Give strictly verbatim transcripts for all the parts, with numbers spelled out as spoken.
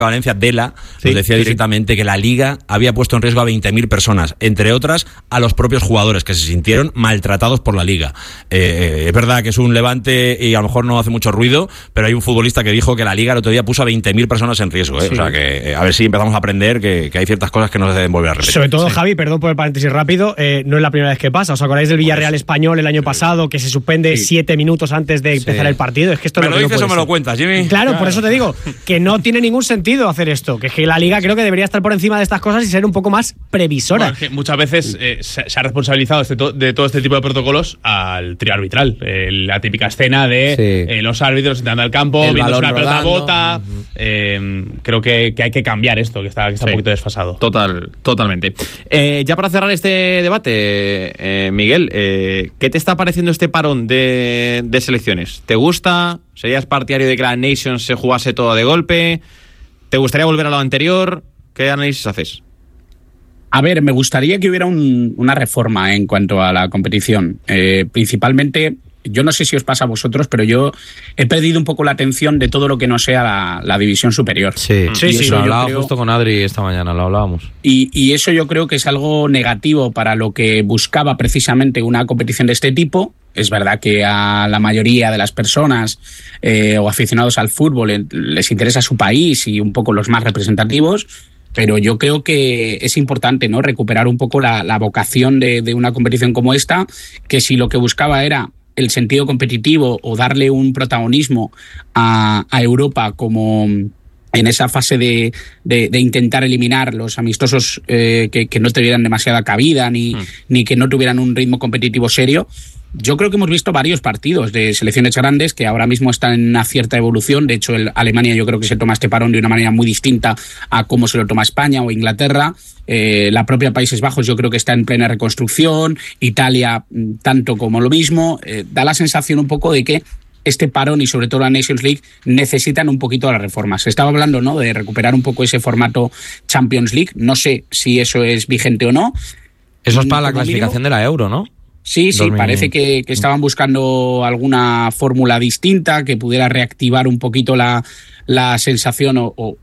Valencia, Dela, sí, nos decía sí, directamente sí. que la Liga había puesto en riesgo a veinte mil personas, entre otras a los propios jugadores que se sintieron maltratados por la Liga. Eh, es verdad que es un Levante y a lo mejor no hace mucho ruido, pero hay un futbolista que dijo que la Liga el otro día puso a veinte mil personas en riesgo. ¿eh? Sí. O sea que eh, a ver si empezamos a aprender que, que hay ciertas cosas que no se deben volver a repetir. Sobre todo, sí. Javi, perdón por el paréntesis rápido, eh, no es la primera vez que pasa. ¿Os acordáis del Villarreal Español el año pasado que se suspende sí. siete minutos antes de empezar sí. el partido? Es que esto ¿Me no, lo dices no o me lo cuentas, Jimmy? Claro, claro, por eso te digo que no tiene ningún sentido hacer esto, que, es que la Liga creo que debería estar por encima de estas cosas y ser un poco más previsora. Bueno, es que muchas veces eh, se, se ha responsabilizado este to- de todo este tipo de protocolos al trío arbitral. Eh, la típica escena de sí. eh, los árbitros entrando al campo, el viendo una pelota rodando. bota. Uh-huh. Eh, creo que, que hay que cambiar esto, que está, que está sí. un poquito desfasado. Total, totalmente. Eh, ya para cerrar este debate, eh, Miguel, eh, ¿qué te está pareciendo este parón de, de selecciones? ¿Te gusta? ¿Serías partidario de que la Nations se jugase todo de golpe? ¿Te gustaría volver a lo anterior? ¿Qué análisis haces? A ver, me gustaría que hubiera un, una reforma en cuanto a la competición. Eh, principalmente, yo no sé si os pasa a vosotros, pero yo he perdido un poco la atención de todo lo que no sea la, la división superior. Sí, sí, sí. Lo hablaba creo, justo con Adri esta mañana, lo hablábamos. Y, y eso yo creo que es algo negativo para lo que buscaba precisamente una competición de este tipo. Es verdad que a la mayoría de las personas eh, o aficionados al fútbol les interesa su país y un poco los más representativos, pero yo creo que es importante, ¿no?, recuperar un poco la, la vocación de, de una competición como esta, que si lo que buscaba era el sentido competitivo o darle un protagonismo a, a Europa como en esa fase de, de, de intentar eliminar los amistosos eh, que, que no tuvieran demasiada cabida ni, mm. ni que no tuvieran un ritmo competitivo serio. Yo creo que hemos visto varios partidos de selecciones grandes que ahora mismo están en una cierta evolución. De hecho, el Alemania yo creo que se toma este parón de una manera muy distinta a cómo se lo toma España o Inglaterra. Eh, la propia Países Bajos yo creo que está en plena reconstrucción. Italia tanto como lo mismo. Eh, da la sensación un poco de que este parón y sobre todo la Nations League necesitan un poquito de las reformas. Se estaba hablando, ¿no?, de recuperar un poco ese formato Champions League. No sé si eso es vigente o no. Eso es para la clasificación de la Euro, ¿no? Sí, sí, dos mil... parece que, que estaban buscando alguna fórmula distinta que pudiera reactivar un poquito la, la sensación o, o,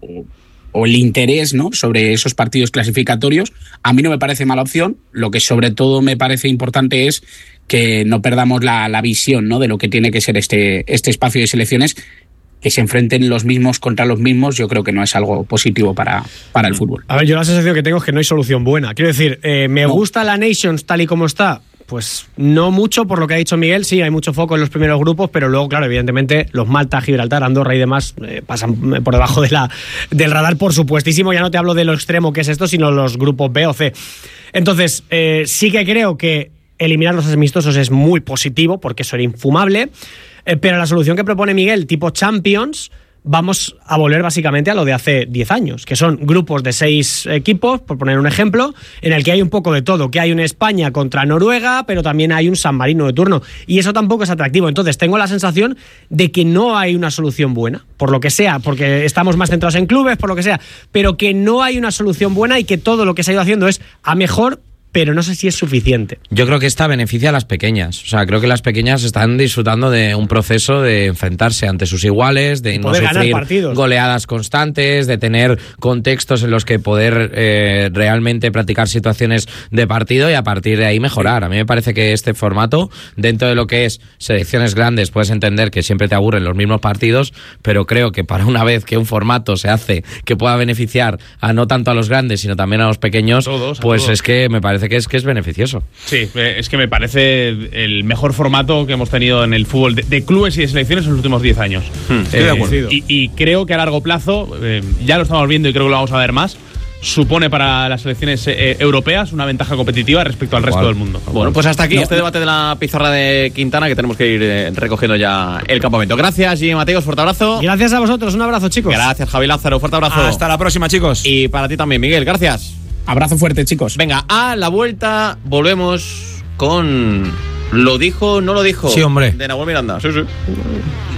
o el interés, ¿no?, sobre esos partidos clasificatorios. A mí no me parece mala opción. Lo que sobre todo me parece importante es que no perdamos la, la visión, ¿no?, de lo que tiene que ser este, este espacio de selecciones. Que se enfrenten los mismos contra los mismos, yo creo que no es algo positivo para, para el fútbol. A ver, yo la sensación que tengo es que no hay solución buena. Quiero decir, eh, ¿me no. gusta la Nations tal y como está? Pues no mucho, por lo que ha dicho Miguel. Sí, hay mucho foco en los primeros grupos, pero luego, claro, evidentemente, los Malta, Gibraltar, Andorra y demás eh, pasan por debajo de la, del radar, por supuestísimo. Ya no te hablo de lo extremo que es esto, sino los grupos B o C. Entonces, eh, sí que creo que eliminar los amistosos es muy positivo, porque eso era infumable. Eh, pero la solución que propone Miguel, tipo Champions, vamos a volver básicamente a lo de hace diez años, que son grupos de seis equipos, por poner un ejemplo, en el que hay un poco de todo, que hay un España contra Noruega, pero también hay un San Marino de turno, y eso tampoco es atractivo. Entonces tengo la sensación de que no hay una solución buena, por lo que sea, porque estamos más centrados en clubes, por lo que sea, pero que no hay una solución buena y que todo lo que se ha ido haciendo es a mejor, pero no sé si es suficiente. Yo creo que esta beneficia a las pequeñas. O sea, creo que las pequeñas están disfrutando de un proceso de enfrentarse ante sus iguales, de no sufrir goleadas constantes, de tener contextos en los que poder eh, realmente practicar situaciones de partido y a partir de ahí mejorar. A mí me parece que este formato, dentro de lo que es selecciones grandes, puedes entender que siempre te aburren los mismos partidos, pero creo que para una vez que un formato se hace que pueda beneficiar a no tanto a los grandes, sino también a los pequeños, todos, pues todos. es que me parece que es que es beneficioso. Sí, es que me parece el mejor formato que hemos tenido en el fútbol de, de clubes y de selecciones en los últimos diez años. Hmm, estoy eh, de acuerdo. Y, y creo que a largo plazo, eh, ya lo estamos viendo y creo que lo vamos a ver más, supone para las selecciones eh, europeas una ventaja competitiva respecto al resto del mundo. Bueno, pues hasta aquí no, este debate de la pizarra de Quintana, que tenemos que ir eh, recogiendo ya el campamento. Gracias, Jimmy Mateos, fuerte abrazo. Gracias a vosotros, un abrazo, chicos. Gracias, Javi Lázaro, fuerte abrazo. Hasta la próxima, chicos. Y para ti también, Miguel, gracias. Abrazo fuerte, chicos. Venga, a la vuelta volvemos con... ¿Lo dijo, no lo dijo? Sí, hombre. De Nahuel Miranda. Sí, sí.